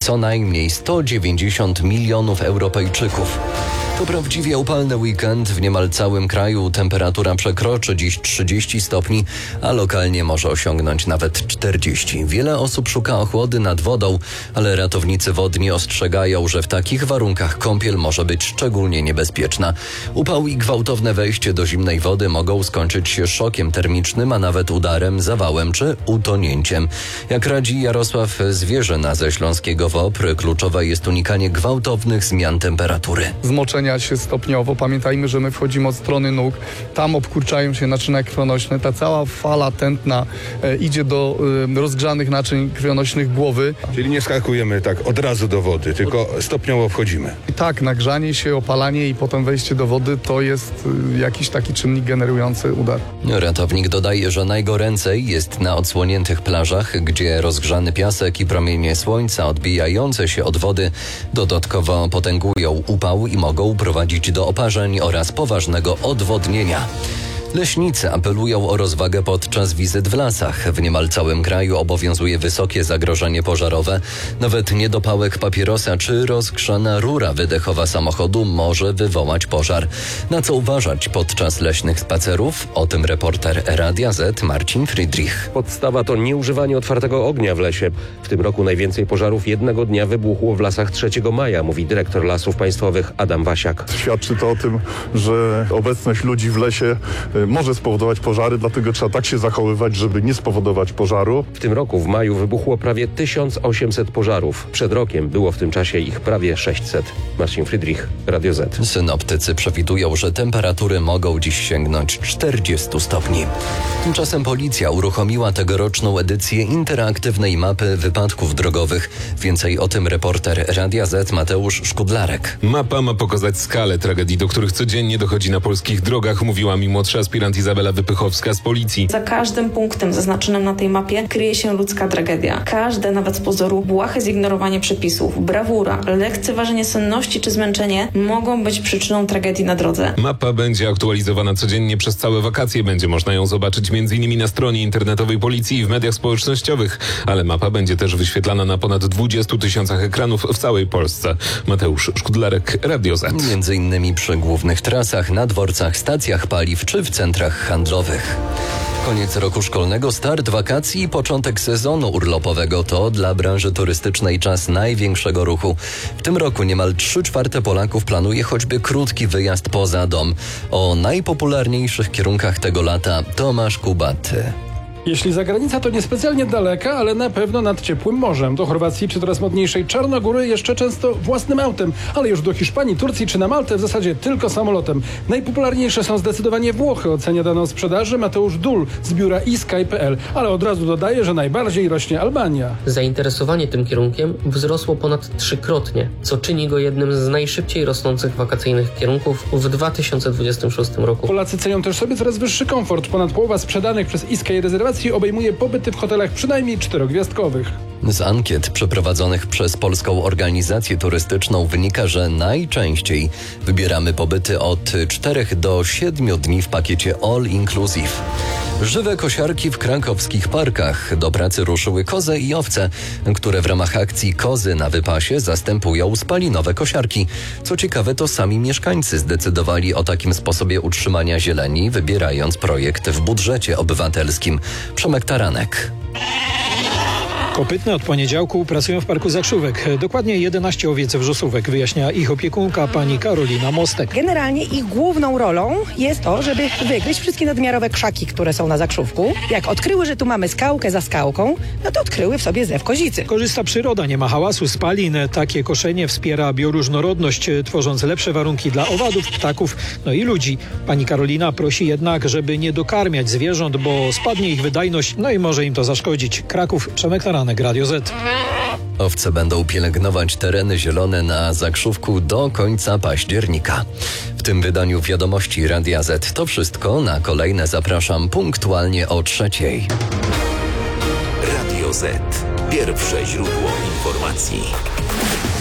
co najmniej 190 milionów Europejczyków. To prawdziwie upalny weekend. W niemal całym kraju temperatura przekroczy dziś 30 stopni, a lokalnie może osiągnąć nawet 40. Wiele osób szuka ochłody nad wodą, ale ratownicy wodni ostrzegają, że w takich warunkach kąpiel może być szczególnie niebezpieczna. Upał i gwałtowne wejście do zimnej wody mogą skończyć się szokiem termicznym, a nawet udarem, zawałem czy utonięciem. Jak radzi Jarosław Zwierzyna ze Śląskiego WOPR, kluczowe jest unikanie gwałtownych zmian temperatury. Zmoczenia się stopniowo. Pamiętajmy, że my wchodzimy od strony nóg. Tam obkurczają się naczynia krwionośne. Ta cała fala tętna idzie do rozgrzanych naczyń krwionośnych głowy. Czyli nie skakujemy tak od razu do wody, tylko stopniowo wchodzimy. I tak, nagrzanie się, opalanie i potem wejście do wody to jest jakiś taki czynnik generujący udar. Ratownik dodaje, że najgoręcej jest na odsłoniętych plażach, gdzie rozgrzany piasek i promienie słońca odbijające się od wody dodatkowo potęgują upał i mogą prowadzić do oparzeń oraz poważnego odwodnienia. Leśnicy apelują o rozwagę podczas wizyt w lasach. W niemal całym kraju obowiązuje wysokie zagrożenie pożarowe. Nawet niedopałek papierosa czy rozgrzana rura wydechowa samochodu może wywołać pożar. Na co uważać podczas leśnych spacerów? O tym reporter Radia Z Marcin Friedrich. Podstawa to nieużywanie otwartego ognia w lesie. W tym roku najwięcej pożarów jednego dnia wybuchło w lasach 3 maja, mówi dyrektor Lasów Państwowych Adam Wasiak. Świadczy to o tym, że obecność ludzi w lesie może spowodować pożary, dlatego trzeba tak się zachowywać, żeby nie spowodować pożaru. W tym roku w maju wybuchło prawie 1800 pożarów. Przed rokiem było w tym czasie ich prawie 600. Marcin Friedrich, Radio Z. Synoptycy przewidują, że temperatury mogą dziś sięgnąć 40 stopni. Tymczasem policja uruchomiła tegoroczną edycję interaktywnej mapy wypadków drogowych. Więcej o tym reporter Radia Z Mateusz Szkudlarek. Mapa ma pokazać skalę tragedii, do których codziennie dochodzi na polskich drogach, mówiła mi młodsza aspirant Izabela Wypychowska z policji. Za każdym punktem zaznaczonym na tej mapie kryje się ludzka tragedia. Każde, nawet z pozoru, błahe zignorowanie przepisów, brawura, lekceważenie senności czy zmęczenie mogą być przyczyną tragedii na drodze. Mapa będzie aktualizowana codziennie przez całe wakacje. Będzie można ją zobaczyć m.in. na stronie internetowej policji i w mediach społecznościowych. Ale mapa będzie też wyświetlana na ponad 20 000 ekranów w całej Polsce. Mateusz Szkudlarek, Radio Z. Między innymi przy głównych trasach, na dworcach, stacjach paliw czy w centrach handlowych. Koniec roku szkolnego, start wakacji i początek sezonu urlopowego to dla branży turystycznej czas największego ruchu. W tym roku niemal 3/4 Polaków planuje choćby krótki wyjazd poza dom. O najpopularniejszych kierunkach tego lata Tomasz Kubaty. Jeśli zagranica, to niespecjalnie daleka, ale na pewno nad ciepłym morzem. Do Chorwacji czy coraz modniejszej Czarnogóry jeszcze często własnym autem, ale już do Hiszpanii, Turcji czy na Maltę w zasadzie tylko samolotem. Najpopularniejsze są zdecydowanie Włochy, ocenia daną sprzedaży Mateusz Dul z biura eSky.pl, ale od razu dodaje, że najbardziej rośnie Albania. Zainteresowanie tym kierunkiem wzrosło ponad 3-krotnie, co czyni go jednym z najszybciej rosnących wakacyjnych kierunków w 2026 roku. Polacy cenią też sobie coraz wyższy komfort. Ponad połowa sprzedanych przez eSky rezerwacji obejmuje pobyty w hotelach przynajmniej 4-gwiazdkowych. Z ankiet przeprowadzonych przez Polską Organizację Turystyczną wynika, że najczęściej wybieramy pobyty od 4 do 7 dni w pakiecie All Inclusive. Żywe kosiarki w krakowskich parkach. Do pracy ruszyły kozy i owce, które w ramach akcji Kozy na wypasie zastępują spalinowe kosiarki. Co ciekawe, to sami mieszkańcy zdecydowali o takim sposobie utrzymania zieleni, wybierając projekt w budżecie obywatelskim. Przemek Taranek. Kopytne od poniedziałku pracują w Parku Zakrzówek. Dokładnie 11 owiec wrzosówek, wyjaśnia ich opiekunka pani Karolina Mostek. Generalnie ich główną rolą jest to, żeby wygryźć wszystkie nadmiarowe krzaki, które są na zakrzówku. Jak odkryły, że tu mamy skałkę za skałką, no to odkryły w sobie zew kozicy. Korzysta przyroda, nie ma hałasu, spalin. Takie koszenie wspiera bioróżnorodność, tworząc lepsze warunki dla owadów, ptaków, no i ludzi. Pani Karolina prosi jednak, żeby nie dokarmiać zwierząt, bo spadnie ich wydajność, no i może im to zaszkodzić. Kraków, Przemek Taranek, Radio Z. Owce będą pielęgnować tereny zielone na Zakrzówku do końca października. W tym wydaniu Wiadomości Radia Z to wszystko. Na kolejne zapraszam punktualnie o 3:00. Radio Z. Pierwsze źródło informacji.